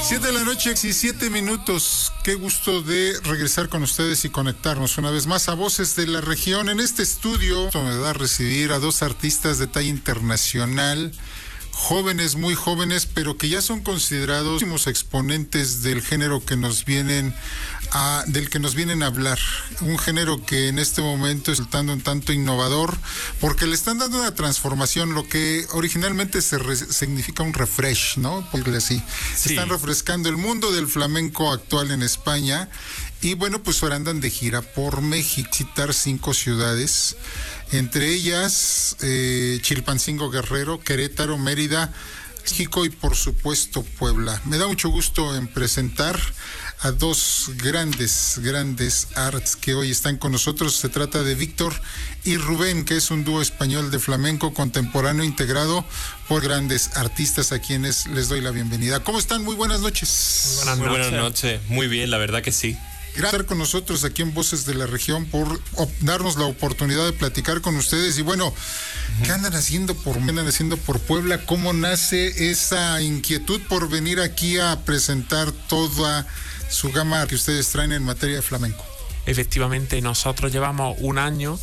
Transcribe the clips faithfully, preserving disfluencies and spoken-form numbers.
Siete de la noche, diecisiete minutos. Qué gusto de regresar con ustedes y conectarnos una vez más a Voces de la Región. En este estudio me da a recibir a dos artistas de talla internacional, jóvenes, muy jóvenes, pero que ya son considerados exponentes del género que nos vienen a, del que nos vienen a hablar. Un género que en este momento está resultando un tanto innovador, porque le están dando una transformación, lo que originalmente se re, significa un refresh, ¿no? Porque así, sí. Están refrescando el mundo del flamenco actual en España. Y bueno, pues ahora andan de gira por México, citar cinco ciudades, entre ellas eh, Chilpancingo, Guerrero, Querétaro, Mérida, México y por supuesto Puebla. Me da mucho gusto en presentar a dos grandes, grandes arts que hoy están con nosotros. Se trata de Víctor y Rubén, que es un dúo español de flamenco contemporáneo integrado por grandes artistas a quienes les doy la bienvenida. ¿Cómo están? Muy buenas noches. Buenas Muy buenas noches. Muy bien, la verdad que sí. Gracias por estar con nosotros aquí en Voces de la Región, por darnos la oportunidad de platicar con ustedes. Y bueno, ¿qué andan haciendo por, qué andan haciendo por Puebla? ¿Cómo nace esa inquietud por venir aquí a presentar toda su gama que ustedes traen en materia de flamenco? Efectivamente, nosotros llevamos un año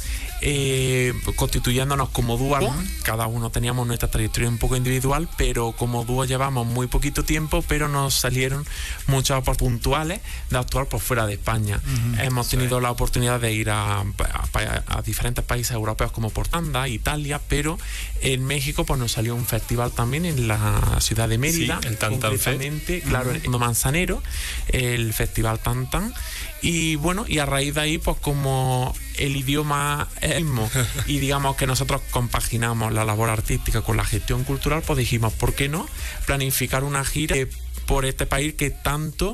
eh, constituyéndonos como dúo. Uh-huh. Cada uno teníamos nuestra trayectoria un poco individual, pero como dúo llevamos muy poquito tiempo, pero nos salieron muchas oportunidades puntuales de actuar por fuera de España. Uh-huh. Hemos tenido sí. la oportunidad de ir a, a, a diferentes países europeos como Portugal, Italia, pero en México pues nos salió un festival también en la ciudad de Mérida, sí, el Tantan Fest. Claro, uh-huh. en Manzanero, el festival Tantan. Y bueno, y a raíz de ahí, pues como el idioma es el mismo y digamos que nosotros compaginamos la labor artística con la gestión cultural, pues dijimos, ¿por qué no planificar una gira eh, por este país que tanto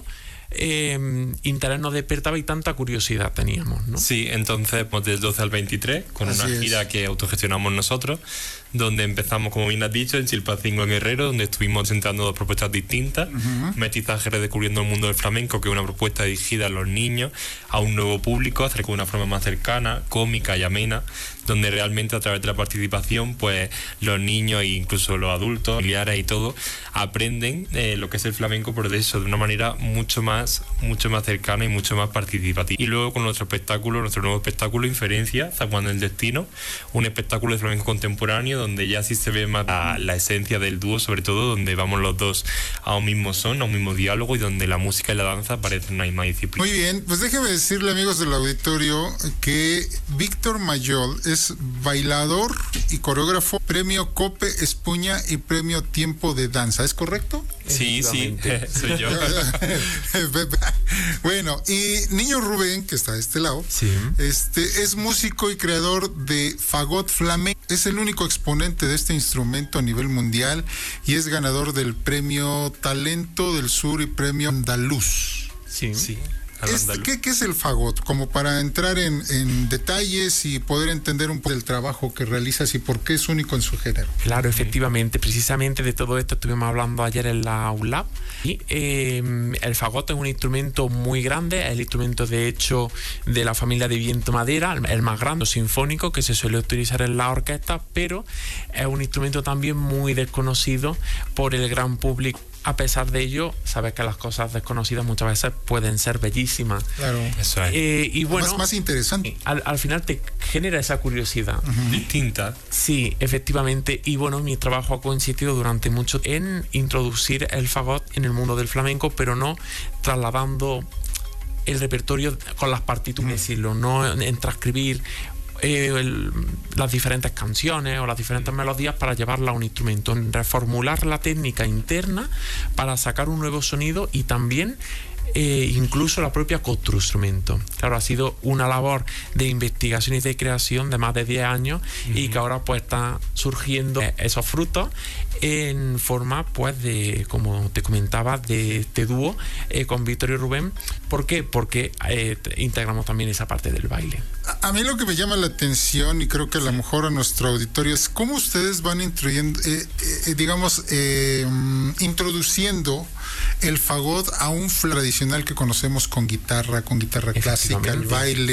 eh, interés nos despertaba y tanta curiosidad teníamos, ¿no? Sí, entonces pues del doce al veintitrés, con Así una gira es. que autogestionamos nosotros, donde empezamos, como bien has dicho, en Chilpancingo, en Guerrero, donde estuvimos centrando dos propuestas distintas. Uh-huh. Mestizaje redescubriendo el mundo del flamenco, que es una propuesta dirigida a los niños, a un nuevo público, acerca de una forma más cercana, cómica y amena, donde realmente a través de la participación, pues los niños e incluso los adultos, familiares y todo, aprenden eh, lo que es el flamenco, por eso de una manera mucho más, mucho más cercana y mucho más participativa. Y luego con nuestro espectáculo, nuestro nuevo espectáculo, Inferencia, Zaguán del Destino, un espectáculo de flamenco contemporáneo, donde ya sí se ve más la, la esencia del dúo, sobre todo donde vamos los dos a un mismo son, a un mismo diálogo, y donde la música y la danza parecen una misma disciplina. Muy bien, pues déjeme decirle, amigos del auditorio, que Víctor Mayol es bailador y coreógrafo, premio Cope Espuña y premio Tiempo de Danza, ¿es correcto? Sí, sí, soy yo. Bueno, y Niño Rubén, que está de este lado, sí. este es músico y creador de fagot flamenco. Es el único exponente de este instrumento a nivel mundial y es ganador del premio Talento del Sur y premio Andaluz. Sí, sí. Este, ¿qué, ¿Qué es el fagot? Como para entrar en, en detalles y poder entender un poco el trabajo que realizas y por qué es único en su género. Claro, efectivamente, precisamente de todo esto estuvimos hablando ayer en la ULAB. Y eh, el fagot es un instrumento muy grande, es el instrumento de hecho de la familia de viento madera, el más grande, sinfónico, que se suele utilizar en la orquesta, pero es un instrumento también muy desconocido por el gran público. A pesar de ello, sabes que las cosas desconocidas muchas veces pueden ser bellísimas. Claro. Eso es. Eh, y bueno, más, más interesante. Al, al final te genera esa curiosidad. Uh-huh. Distinta. Sí, efectivamente. Y bueno, mi trabajo ha consistido durante mucho en introducir el fagot en el mundo del flamenco, pero no trasladando el repertorio con las partituras, uh-huh. decirlo, no en transcribir Eh, el, las diferentes canciones o las diferentes melodías para llevarla a un instrumento, en reformular la técnica interna para sacar un nuevo sonido y también eh, incluso la propia construstrumento. Claro, ha sido una labor de investigación y de creación de más de diez años uh-huh. y que ahora pues está surgiendo esos frutos en forma pues de, como te comentaba, de este dúo eh, con Víctor y Rubén. ¿Por qué? Porque eh, integramos también esa parte del baile. A, a mí lo que me llama la atención, y creo que a lo mejor a nuestro auditorio, es cómo ustedes van introduciendo, eh, eh, digamos, eh, introduciendo el fagot a un tradicional que conocemos con guitarra, con guitarra clásica, el baile.